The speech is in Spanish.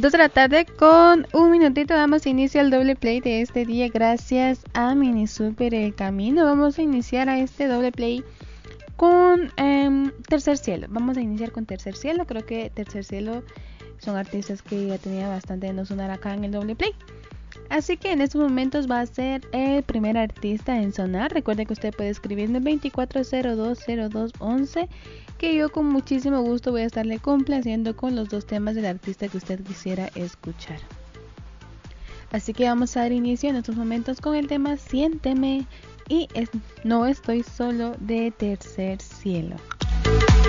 2 de la tarde con un minutito damos inicio al doble play de este día gracias a Mini Super El Camino. Vamos a iniciar a este doble play con Tercer Cielo. Vamos a iniciar con Tercer Cielo. Creo que Tercer Cielo son artistas que ya tenía bastante de no sonar acá en el doble play. Así que en estos momentos va a ser el primer artista en sonar. Recuerde que usted puede escribirme 24020211, que yo con muchísimo gusto voy a estarle complaciendo con los 2 temas del artista que usted quisiera escuchar. Así que vamos a dar inicio en estos momentos con el tema Siénteme y No Estoy Solo de Tercer Cielo.